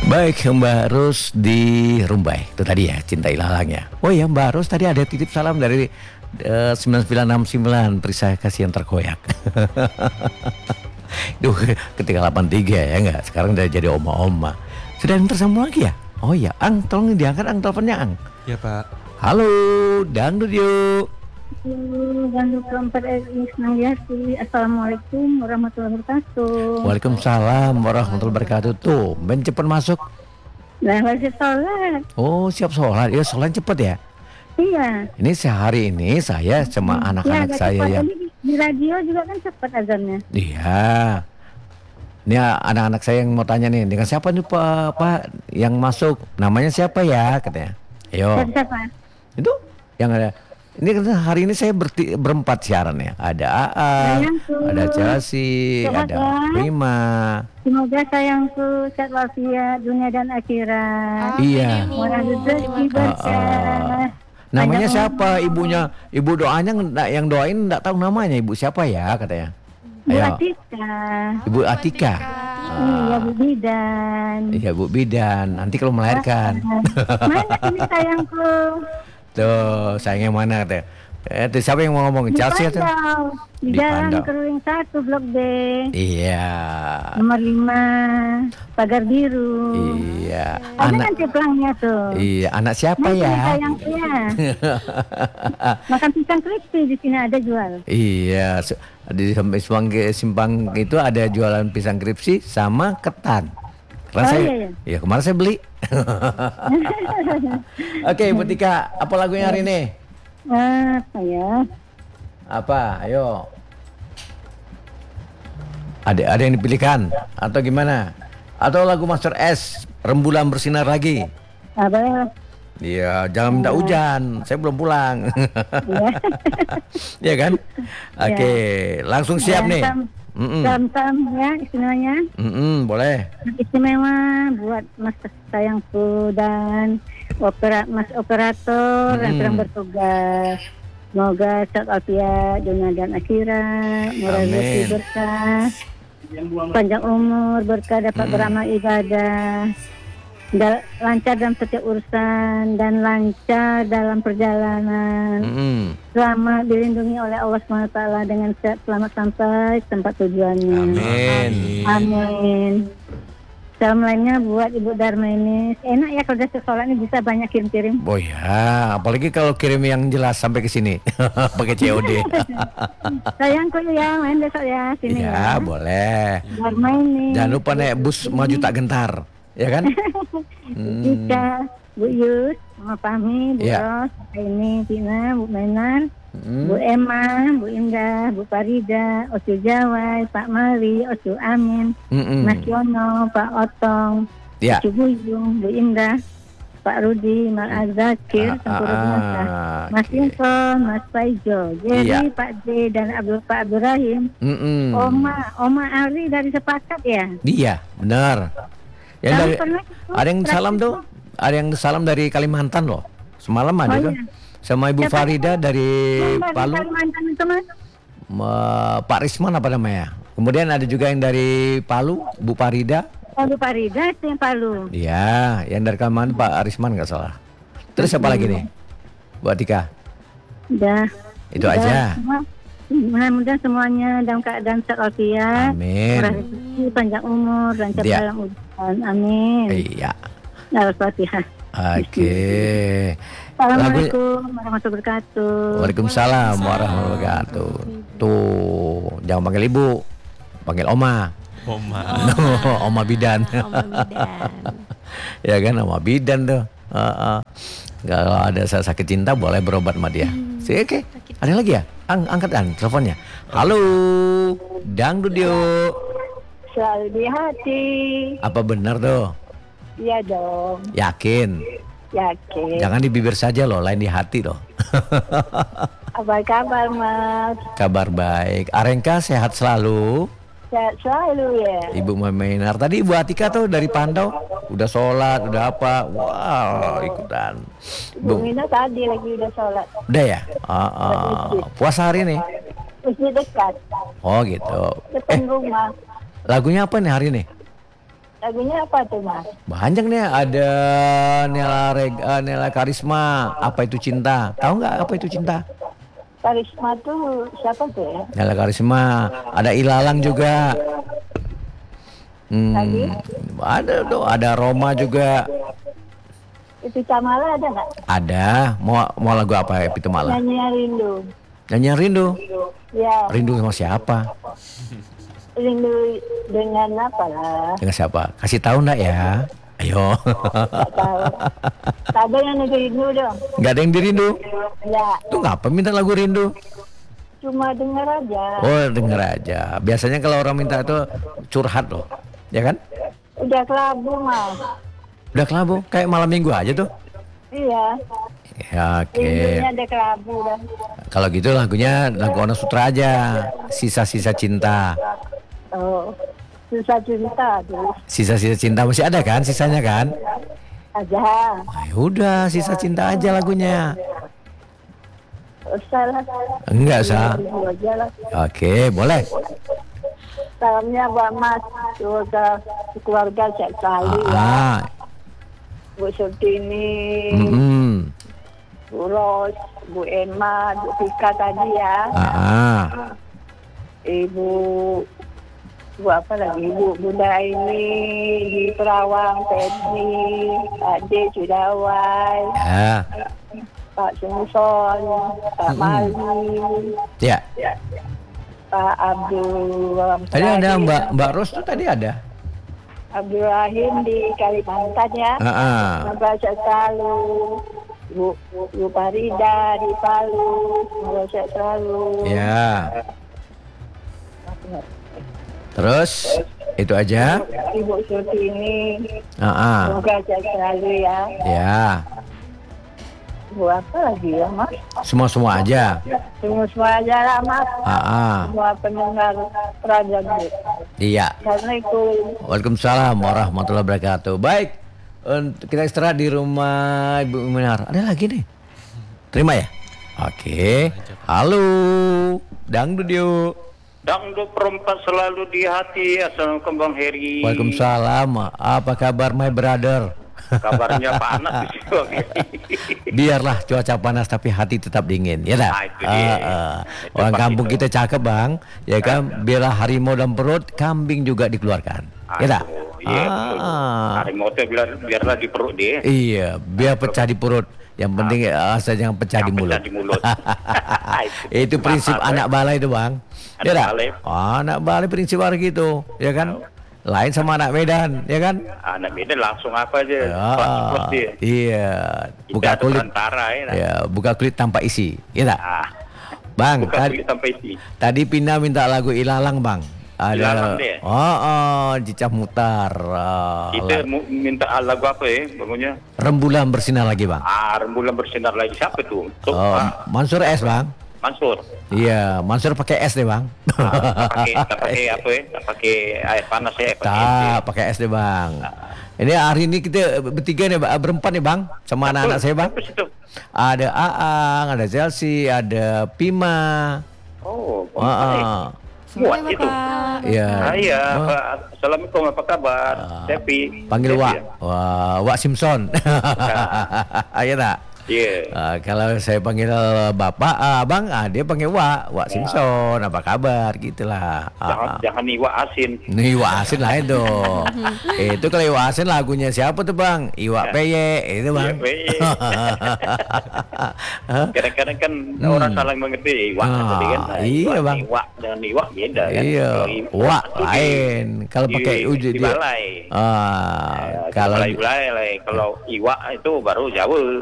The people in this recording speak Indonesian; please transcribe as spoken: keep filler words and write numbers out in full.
Baik, Mbak Ros di Rumbai. Itu tadi ya, Cinta Ilalangnya. Oh ya, Mbak Ros tadi ada titip salam dari uh, sembilan sembilan enam sembilan, perisai kasih yang terkoyak. Duh, ketika delapan tiga ya enggak. Sekarang udah jadi oma-oma. Sudah yang tersambung lagi ya? Oh iya, Ang, tolong diangkat Ang teleponnya Ang. Ya Pak. Halo, dangdut yuk. Gandul keempat R I Senantiasa. Assalamualaikum warahmatullahi wabarakatuh. Waalaikumsalam warahmatullahi wabarakatuh. Tuh, ben cepet masuk. Nah, masih sholat. Oh, siap sholat. Ya, sholat cepet ya. Iya. Ini sehari ini saya sama Ya, anak-anak agak saya cepat. yang Tadi di radio juga kan cepat azannya. iya. Ini anak-anak saya yang mau tanya nih, dengan siapa nih Pak, Pak yang masuk? Namanya siapa ya? Katanya. Ayo. Siapa? Itu yang ada. Ini kan hari ini saya berti, berempat siaran ya. Ada A A, Sayangku. ada Chelsea, Sehat ada ya. Prima. Semoga sayangku sehat walafiat dunia dan akhirat. Iya. Murah rezeki berkah. Namanya Banyak siapa orang. ibunya? Ibu doanya nggak- yang doain enggak tahu namanya. Ibu siapa ya katanya? Bu Ayo. Atika. Ibu Atika. Iya, Bu Bidan. Iya Bu Bidan. Nanti kalau melahirkan. Mana ini sayangku? Tuh, sayangnya mana katanya? Eh, tuh, siapa yang mau ngomong? Di Chelsea atau? Pandau. Di Di Jalan Pandau. Keruing satu Blok B. Iya. Nomor lima, pagar biru. Iya. Ada Anak kan ceplangnya tuh. Iya, anak siapa Mana ya? sayangku ya? Makan pisang crispy di sini ada jual. Iya, se- di sampai simpang, simpang itu ada jualan pisang kripsi sama ketan. Kemarin Oh, saya, iya, iya. ya kemarin saya beli. Oke, Ibu Tika, apa lagunya hari ini? Apa ya? Apa? Ayo. Ada ada yang dipilihkan atau gimana? Atau lagu Master S, Rembulan Bersinar Lagi? Apa ya? Iya, jangan minta hujan. Saya belum pulang. Iya. Iya kan? Oke, langsung siap nih. Mm-mm. Sam-sam ya istimewanya. Mm-mm, boleh. Istimewa buat mas sayangku dan opera, mas operator yang Mm. sedang bertugas. Semoga sehat walafiat dunia dan akhirat, murah Amin. rezeki berkah, panjang umur berkah dapat Mm. beramal ibadah, da- lancar dalam setiap urusan dan lancar dalam perjalanan. Mm-mm. Selamat dilindungi oleh Allah subhanahu wa taala dengan sehat selamat sampai tempat tujuannya. Amin. Amin. Salam lainnya buat Ibu Dharma ini. Enak ya kalau udah sekolah ini bisa banyak kirim-kirim. Oh ya, apalagi kalau kirim yang jelas sampai ke sini pakai C O D. Sayangku ya, main besok ya sini Ya, ya. boleh. Dharma ini. Jangan lupa naik bus maju tak gentar, ya kan? Hmm. Jika Bu Yus, Mama Fahmi, Bu Ya. Ros, ini Tina, Bu Mainan, Hmm. Bu Emma, Bu Indah, Bu Farida, Ocu Jawai, Pak Mari, Ocu Amin, Mm-mm. Mas Yono, Pak Otong, Ya. Ocu Buyung, Bu Indah, Pak Rudi, Mas Azakir, Ah, Sempurna ah, Binasa, ah, Mas oke. Yunson, Mas Paijo, Jerry, Iya. Pak J, dan Abdul Pak Abdurrahim, Mm-mm. Oma, Oma Ari dari Sepakat ya. Iya, benar. Yang Kami dari, pernah itu ada yang salam tuh, ada yang salam dari Kalimantan loh. Semalam ada Oh, tuh. iya. Sama Ibu Siapa Farida itu? dari Mbak di Palu, Kalimantan itu Mas. Ma- Pak Risman apa namanya? Kemudian ada juga yang dari Palu, Bu Farida. Oh, Bu Farida itu yang Palu. Iya, yang dari Kalimantan Pak Arisman nggak salah. Terus siapa lagi nih, Bu Atika? Udah. Itu Udah, aja. semua. Mudah-mudahan semuanya dalam keadaan sehat walafiat. Amin. Murah rezeki, panjang umur, lancar Iya. dalam urusan. Amin. Iya. Al-Fatihah. Oke. Assalamualaikum warahmatullahi wabarakatuh. Waalaikumsalam warahmatullahi wabarakatuh. Tuh, jangan panggil ibu, panggil oma. Oma. Oma bidan. Oma Bidan. Ya kan, oma bidan tuh. Heeh. Kalau ada sa- sakit cinta boleh berobat sama dia. Sih, oke. Ada lagi ya? Ang angkat an teleponnya. Halo, dangdut yuk. Selalu di hati. Apa benar tuh? Iya dong. Yakin? Yakin. Jangan di bibir saja loh, lain di hati loh. Apa kabar Mas? Kabar baik. Arenka sehat selalu. Sehat selalu ya. Ibu Maminar. Tadi Ibu Atika tuh dari Pandau. Udah sholat, udah apa. Wow, ikutan. Bu Bu, Mina tadi lagi udah sholat. udah ya? Ah, ah. Puasa hari ini? Masih dekat. Oh gitu. Eh, Depan rumah. lagunya apa nih hari ini? Lagunya apa tuh Mas? Banyak nih, ada Nela Reg, eh, Nela Karisma, Apa Itu Cinta. Tahu nggak apa itu cinta? Karisma tuh siapa tuh ya? Nela Karisma, ada Ilalang juga. Hmm, Lagi? ada tuh, ada Roma juga. Itu Camala ada nggak? Ada. Mau mau lagu apa itu malah? Nyanyian Rindu. Nyanyian Rindu. Ya, Rindu sama siapa? rindu dengan apa lah? Dengan siapa? Kasih tahu nggak ya? Ayo. Nggak tahu. Tak ada yang negeri rindu dong. Nggak ada yang dirindu. Ya, Tuh ngapa minta lagu rindu? cuma dengar aja. Oh, denger aja. Biasanya kalau orang minta itu curhat loh. Ya kan? Udah kelabu Mas. Udah kelabu, kayak malam minggu aja tuh. Iya. Ya, oke. Rindunya ada kelabu dah. Kalau gitu lagunya lagu Ono Sutra aja. Sisa-sisa cinta. Oh, susah cinta tuh. Sisa-sisa cinta masih ada kan? Sisanya kan? Aja. Nah, udah, sisa cinta aja lagunya. Usah lah. Enggak usah. Rindu aja lah. Oke, boleh. Salamnya buat Mas, keluarga keluarga Cek Kali ya. Ah, Bu Surtini, mm-mm. Bu Ros, Bu Emma, Bu Pika tadi ya. Ah, ah. Ibu Bu apa lagi? Ibu Bunda ini di Perawang, Pedni, Ade Cudawai, Ya, Pak Sumuson, Pak Mali, ya. Pak Abdul Tadi ada Mbak Mbak Ros tuh tadi ada. Abdul Rahim di Kalimantan ya. Ah, ah. Membaca selalu Bu, Bu Farida di Palu, membaca selalu. Ya. Terus itu aja. Ibu Surtini, Ah, ah. membaca selalu ya. Ya. Bu apa lagi ya Mas? Semua semua aja. Semua semua aja lah Mas. Ah, ah. Semua pendengar Raja Bu. Iya. Assalamualaikum. Waalaikumsalam warahmatullahi wabarakatuh. Baik, untuk kita istirahat di rumah Ibu Minar. Ada lagi nih. Terima ya? Oke. Halo, dangdut yuk. Dangdut perempat selalu di hati. Assalamualaikum Bang Heri. Waalaikumsalam. Apa kabar my brother? Kabarnya panas di situ. Biarlah cuaca panas tapi hati tetap dingin, ya dah. Ah, itu dia. Ah, ah. Itu Orang pasti kampung itu. kita cakep bang, ya kan. Biarlah harimau dalam perut, kambing juga dikeluarkan, ya dah. Aduh, iya, betul. Ah. Harimau itu biar, biarlah di perut dia. Iya, biar pecah di perut. Yang penting asal jangan pecah di Yang mulut. pecah di mulut. Itu prinsip Mantap, anak eh. balai itu bang. Anak Ya dah? balai. Oh, anak balai prinsip hari gitu, ya kan? Lain sama anak Medan, ya kan? Anak Medan langsung apa aja. Ya, Plus-plus dia. iya. Kita Buka ada kulit. perantara ya. nah. Ya, buka kulit tanpa isi, ya tak? Ah, Bang, buka tadi, kulit sampai isi. tadi Pina minta lagu Ilalang bang. Ilalang dia? Oh, oh, Cicah Mutar. ah, Kita la- mu- minta lagu apa ya? Bangunnya. Rembulan bersinar lagi bang. Ah, rembulan bersinar lagi. Siapa tuh? Tuh, Oh, ah, Mansur S bang. Mansur. Iya, Mansur pakai es deh bang. Ah, tak pakai tak pakai apa ya? Tak pakai air panas ya, pakai es ya. Tak, pakai es deh bang. Ini hari ini kita bertiga nih, Bang, berempat nih bang, sama anak-anak saya bang. Apa situ? Ada Aang, ada Chelsea, ada Pima. Oh, Ah, ah. buat itu. Iya. Ah, iya, Bang, Pak. Assalamualaikum, apa kabar? Tepi. panggil Tepi Wak. ya? Wah, Wak Simpson. Ayo tak? Iya. Ah, kalau saya panggil bapak, ah, abang, ah, dia panggil Wak, Wak Simpson. Apa kabar? Gitulah. Ah, Jangan ah. jangan iwak asin. Nih Iwak Asin lain dong. Itu kalau Iwak Asin lagunya siapa tuh bang? Iwak Peye itu bang. Iya, Peye. Kadang-kadang kan orang salah mengerti iwak Ah, tadi kan. Nah, iya, iwak, Bang. Iwak dengan iwak beda kan. Iya, Kalau iwak Wak itu di- lain. Kalau di- pakai uji di dia. balai. Ah, Ya, kalau balai balai. Kalau iwak itu baru Jawa.